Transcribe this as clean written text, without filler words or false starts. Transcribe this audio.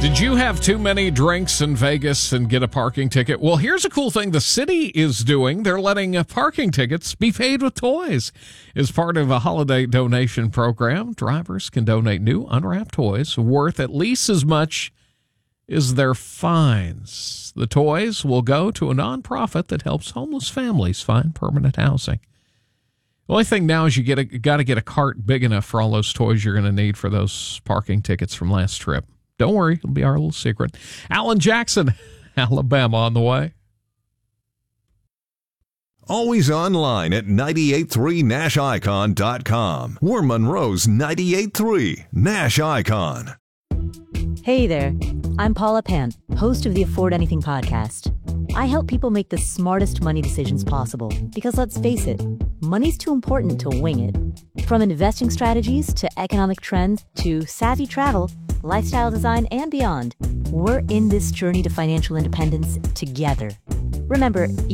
Did you have too many drinks in Vegas and get a parking ticket? Well, here's a cool thing the city is doing. They're letting parking tickets be paid with toys. As part of a holiday donation program, drivers can donate new unwrapped toys worth at least as much as their fines. The toys will go to a nonprofit that helps homeless families find permanent housing. The only thing now is you got to get a cart big enough for all those toys you're going to need for those parking tickets from last trip. Don't worry, it'll be our little secret. Alan Jackson, Alabama on the way. Always online at 983nashicon.com. We're Monroe's 98.3 Nash Icon. Hey there, I'm Paula Pan, host of the Afford Anything podcast. I help people make the smartest money decisions possible because let's face it, money's too important to wing it. From investing strategies to economic trends to savvy travel, lifestyle design, and beyond, we're in this journey to financial independence together. Remember,